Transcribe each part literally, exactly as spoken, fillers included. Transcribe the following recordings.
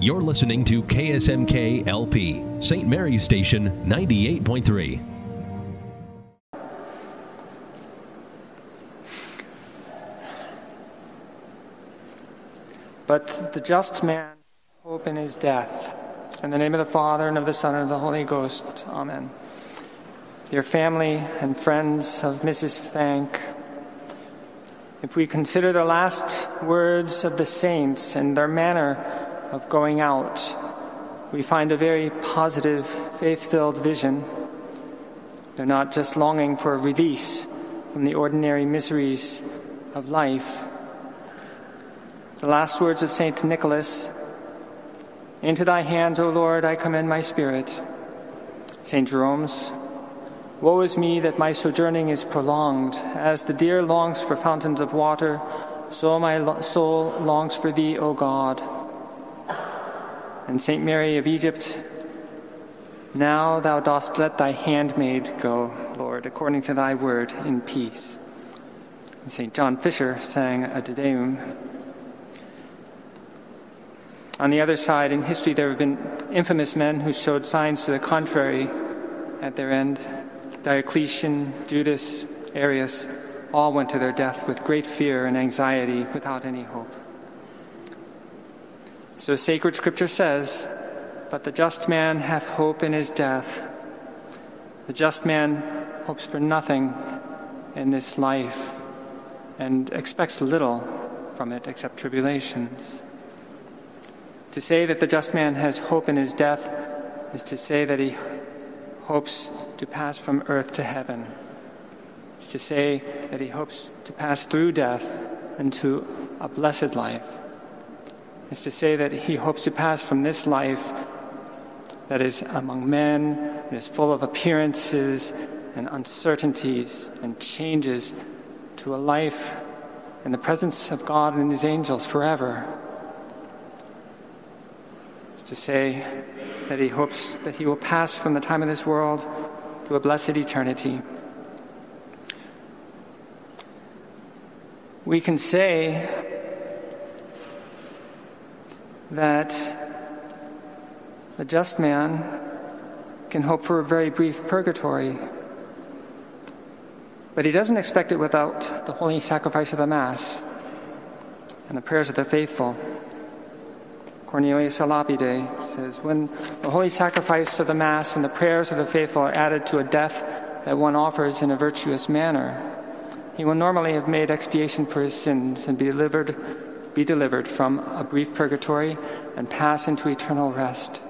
You're listening to K S M K L P, Saint Mary's Station, ninety-eight point three. But the just man hope in his death. In the name of the Father, and of the Son, and of the Holy Ghost. Amen. Dear family and friends of Missus Fank, if we consider the last words of the saints and their manner of going out, we find a very positive, faith-filled vision. They're not just longing for a release from the ordinary miseries of life. The last words of Saint Nicholas, "Into thy hands, O Lord, I commend my spirit." Saint Jerome's, "Woe is me that my sojourning is prolonged. As the deer longs for fountains of water, so my lo- soul longs for thee, O God." And Saint Mary of Egypt, "Now thou dost let thy handmaid go, Lord, according to thy word, in peace." And Saint John Fisher sang a Te Deum. On the other side, in history, there have been infamous men who showed signs to the contrary at their end. Diocletian, Judas, Arius, all went to their death with great fear and anxiety, without any hope. So sacred scripture says, "But the just man hath hope in his death." The just man hopes for nothing in this life and expects little from it except tribulations. To say that the just man has hope in his death is to say that he hopes to pass from earth to heaven. It's to say that he hopes to pass through death into a blessed life. It's to say that he hopes to pass from this life that is among men, and is full of appearances and uncertainties and changes, to a life in the presence of God and his angels forever. It's to say that he hopes that he will pass from the time of this world to a blessed eternity. We can say that the just man can hope for a very brief purgatory, but he doesn't expect it without the holy sacrifice of the Mass and the prayers of the faithful. Cornelius a Lapide says, "When the holy sacrifice of the Mass and the prayers of the faithful are added to a death that one offers in a virtuous manner, he will normally have made expiation for his sins and be delivered, be delivered from a brief purgatory and pass into eternal rest."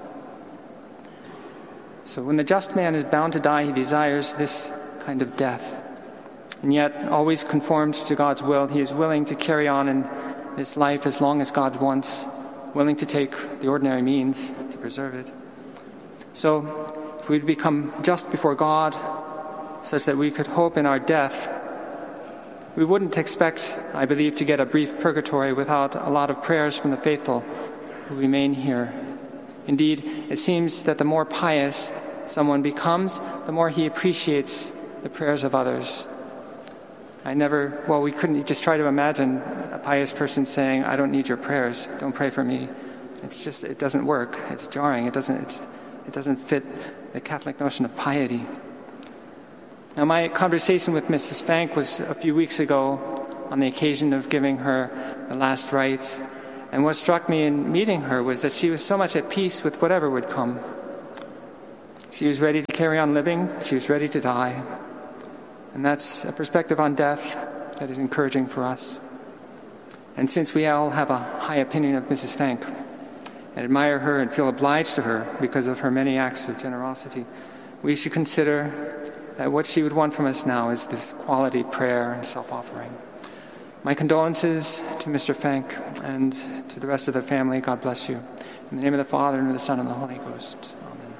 So when the just man is bound to die, he desires this kind of death. And yet, always conformed to God's will, he is willing to carry on in this life as long as God wants, willing to take the ordinary means to preserve it. So, if we become just before God, such that we could hope in our death, we wouldn't expect, I believe, to get a brief purgatory without a lot of prayers from the faithful who remain here. Indeed, it seems that the more pious someone becomes, the more he appreciates the prayers of others. I never, well, we couldn't just try to imagine a pious person saying, "I don't need your prayers, don't pray for me." It's just, it doesn't work. It's jarring. It doesn't, it's, it doesn't fit the Catholic notion of piety. Now, my conversation with Missus Fank was a few weeks ago on the occasion of giving her the last rites. And what struck me in meeting her was that she was so much at peace with whatever would come. She was ready to carry on living. She was ready to die. And that's a perspective on death that is encouraging for us. And since we all have a high opinion of Missus Fank and admire her and feel obliged to her because of her many acts of generosity, we should consider that what she would want from us now is this quality prayer and self-offering. My condolences to Mister Fank and to the rest of the family. God bless you. In the name of the Father, and of the Son, and of the Holy Ghost.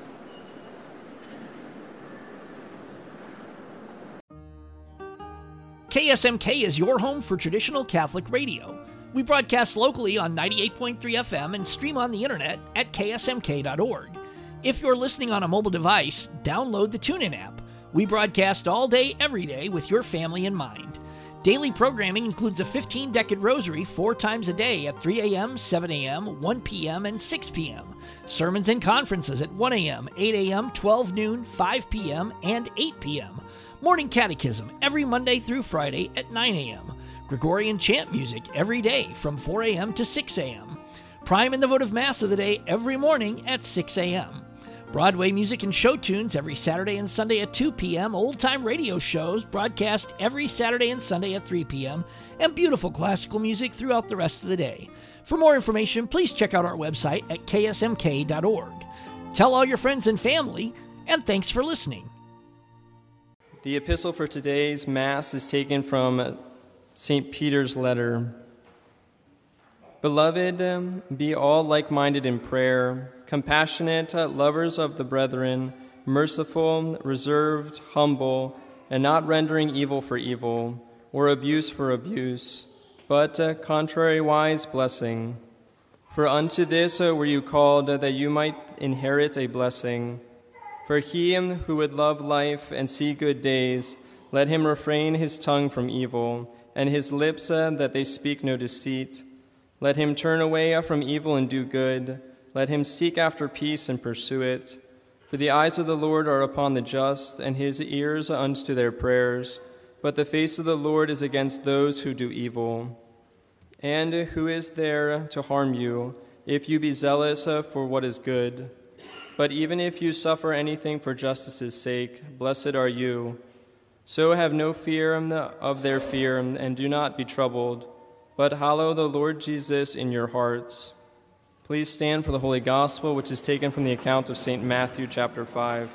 Amen. K S M K is your home for traditional Catholic radio. We broadcast locally on ninety-eight point three F M and stream on the internet at K S M K dot org. If you're listening on a mobile device, download the TuneIn app. We broadcast all day, every day with your family in mind. Daily programming includes a fifteen-decade rosary four times a day at three a.m., seven a.m., one p.m., and six p.m. Sermons and conferences at one a.m., eight a.m., twelve noon, five p.m., and eight p.m. Morning catechism every Monday through Friday at nine a.m. Gregorian chant music every day from four a.m. to six a.m. Prime and the votive Mass of the day every morning at six a.m. Broadway music and show tunes every Saturday and Sunday at two p.m., old-time radio shows broadcast every Saturday and Sunday at three p.m., and beautiful classical music throughout the rest of the day. For more information, please check out our website at k s m k dot org. Tell all your friends and family, and thanks for listening. The epistle for today's Mass is taken from Saint Peter's letter. Beloved, be all like-minded in prayer, compassionate, lovers of the brethren, merciful, reserved, humble, and not rendering evil for evil, or abuse for abuse, but uh, contrariwise blessing. For unto this uh, were you called, uh, that you might inherit a blessing. For he who would love life and see good days, let him refrain his tongue from evil, and his lips uh, that they speak no deceit. Let him turn away from evil and do good. Let him seek after peace and pursue it. For the eyes of the Lord are upon the just, and his ears unto their prayers. But the face of the Lord is against those who do evil. And who is there to harm you, if you be zealous for what is good? But even if you suffer anything for justice's sake, blessed are you. So have no fear of their fear, and do not be troubled, but hallow the Lord Jesus in your hearts. Please stand for the Holy Gospel, which is taken from the account of Saint Matthew, chapter five.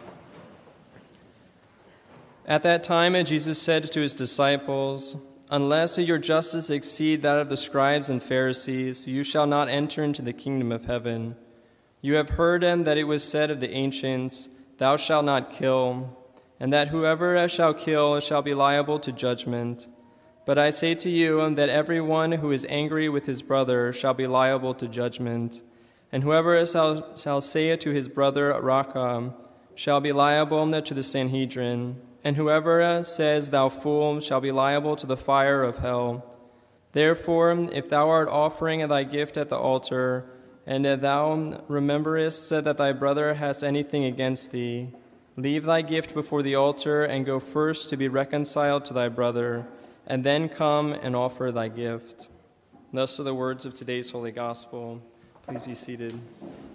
At that time, Jesus said to his disciples, "Unless your justice exceed that of the scribes and Pharisees, you shall not enter into the kingdom of heaven. You have heard um, that it was said of the ancients, 'Thou shalt not kill,' and that whoever shall kill shall be liable to judgment. But I say to you um, that everyone who is angry with his brother shall be liable to judgment. And whoever shall, shall say to his brother, 'Raca,' shall be liable to the Sanhedrin. And whoever says, 'Thou fool,' shall be liable to the fire of hell. Therefore, if thou art offering thy gift at the altar, and thou rememberest that thy brother has anything against thee, leave thy gift before the altar, and go first to be reconciled to thy brother, and then come and offer thy gift." Thus are the words of today's Holy Gospel. Please be seated.